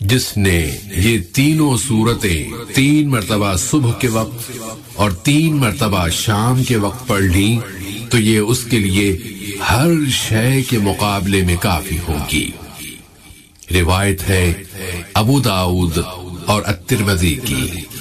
जिसने ये तीनों सूरतें 3 मरतबा सुबह के वक्त और 3 मरतबा शाम के वक्त पढ़ ली तो ये उसके लिए हर शय के मुकाबले में काफी होगी। रिवायत है अबू दाऊद और अत-तिरमिज़ी की।